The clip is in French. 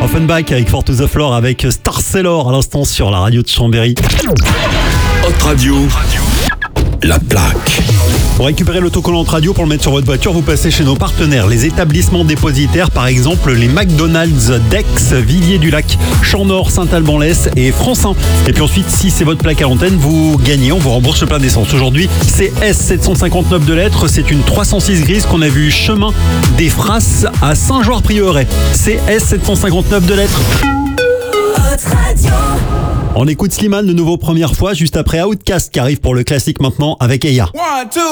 Offenbach avec Four to the Floor avec Star Sailor à l'instant sur la radio de Chambéry. Hot Radio, la plaque. Pour récupérer l'autocollant radio pour le mettre sur votre voiture, vous passez chez nos partenaires, les établissements dépositaires, par exemple les McDonald's d'Aix, Villiers-du-Lac, Champ-Nord, Saint-Alban-l'Est et Francin. Et puis ensuite, si c'est votre plaque à l'antenne, vous gagnez, on vous rembourse le plein d'essence. Aujourd'hui, c'est S759 de lettres, c'est une 306 grise qu'on a vue chemin des Frasses à Saint-Georges-Prieuré. C'est S759 de lettres. On écoute Slimane de nouveau première fois juste après Outcast qui arrive pour le classique maintenant avec Eya. 1, 2